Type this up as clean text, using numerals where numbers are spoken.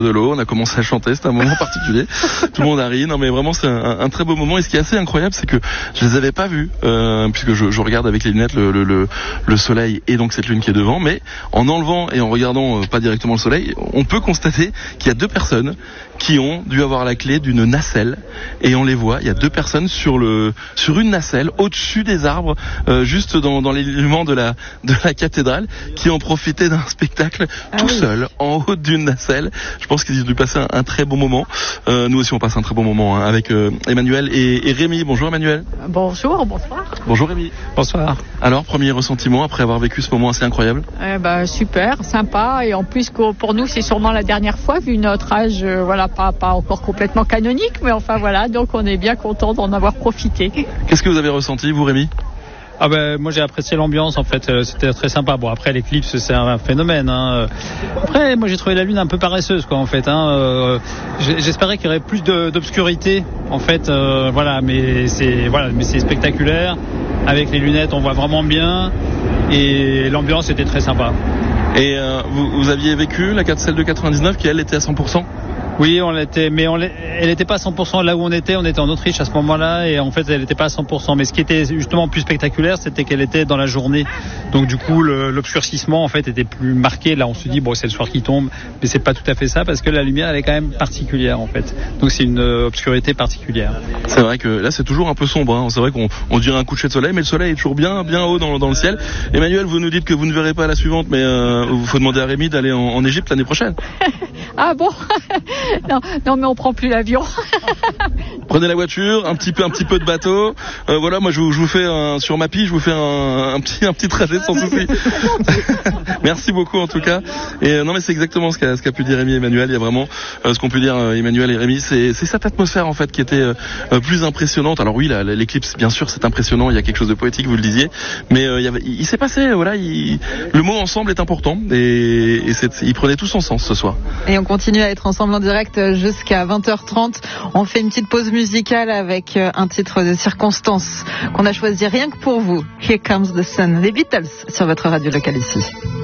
de l'eau, on a commencé à chanter, c'était un moment particulier. Tout le monde a ri. Non mais vraiment c'est un très beau moment. Et ce qui est assez incroyable, c'est que je les avais pas vus, puisque je regarde avec les lunettes le soleil et donc cette lune qui est devant. Mais en enlevant et en regardant pas directement le soleil, on peut constater qu'il y a deux personnes qui ont dû avoir la clé d'une nacelle, et on les voit. Il y a deux personnes sur une nacelle au-dessus des arbres, juste dans l'élément de la cathédrale, qui ont profité d'un spectacle seul en haut d'une nacelle. Je pense qu'ils ont dû passer un très bon moment. Nous aussi on passe un très bon moment avec Emmanuel et Rémi. Bonjour Emmanuel. Bonjour, bonsoir. Bonjour Rémi. Bonsoir. Alors, premier ressentiment après avoir vécu ce moment assez incroyable? Super, sympa, et en plus pour nous c'est sûrement la dernière fois vu notre âge, pas encore complètement canonique, mais enfin voilà, donc on est bien content d'en avoir profité. Qu'est-ce que vous avez ressenti vous Rémi? Moi j'ai apprécié l'ambiance en fait, c'était très sympa. Bon après l'éclipse c'est un phénomène. Après moi j'ai trouvé la lune un peu paresseuse en fait. J'espérais qu'il y aurait plus d'obscurité en fait. Mais c'est spectaculaire. Avec les lunettes on voit vraiment bien et l'ambiance était très sympa. Et vous aviez vécu celle de 99 qui elle était à 100%? Oui, elle n'était pas à 100% là où on était en Autriche à ce moment-là, et en fait elle n'était pas à 100%. Mais ce qui était justement plus spectaculaire, c'était qu'elle était dans la journée. Donc du coup, l'obscurcissement en fait était plus marqué. Là, on se dit c'est le soir qui tombe, mais c'est pas tout à fait ça parce que la lumière elle est quand même particulière en fait. Donc c'est une obscurité particulière. C'est vrai que là c'est toujours un peu sombre. C'est vrai qu'on dirait un coucher de soleil, mais le soleil est toujours bien haut dans le ciel. Emmanuel, vous nous dites que vous ne verrez pas la suivante, mais il faut demander à Rémi d'aller en Égypte l'année prochaine. Ah bon? Non, mais on prend plus l'avion. Prenez la voiture, un petit peu de bateau. Moi je vous fais sur ma pille, je vous fais un petit trajet sans souci. Merci beaucoup en tout cas. Et non mais c'est exactement ce qu'a pu dire Rémi et Emmanuel. Il y a vraiment ce qu'on peut dire Emmanuel et Rémi, c'est cette atmosphère en fait qui était plus impressionnante. Alors oui, l'éclipse bien sûr c'est impressionnant, il y a quelque chose de poétique, vous le disiez, mais il s'est passé le mot ensemble est important et il prenait tout son sens ce soir. Et on continue à être ensemble en direct jusqu'à 20h30. On fait une petite pause musicale avec un titre de circonstance qu'on a choisi rien que pour vous. Here Comes the Sun, les Beatles, sur votre radio locale ici.